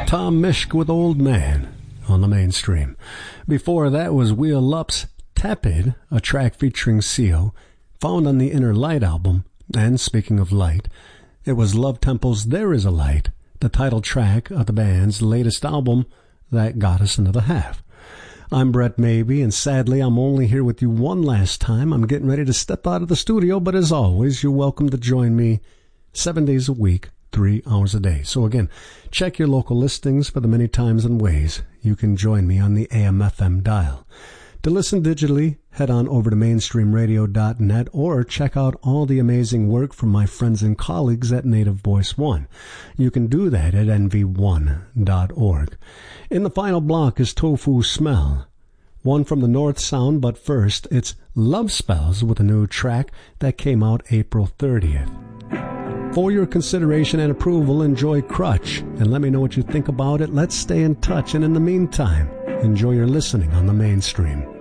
Tom Misch with Old Man on the Mainstream. Before that was Wheel Up's Tepid, a track featuring Seal, found on the Inner Light album. And speaking of light, it was Love Temple's There Is a Light, the title track of the band's latest album that got us into the half. I'm Brett Maybe, and sadly I'm only here with you one last time. I'm getting ready to step out of the studio, but as always, you're welcome to join me 7 days a week, 3 hours a day. So again, check your local listings for the many times and ways you can join me on the AM/FM dial. To listen digitally, head on over to mainstreamradio.net or check out all the amazing work from my friends and colleagues at Native Voice One. You can do that at nv1.org. In the final block is Tofu Smell, one from the North Sound, but first it's Love Spells with a new track that came out April 30th. For your consideration and approval, enjoy Crutch, and let me know what you think about it. Let's stay in touch, and in the meantime, enjoy your listening on the Mainstream.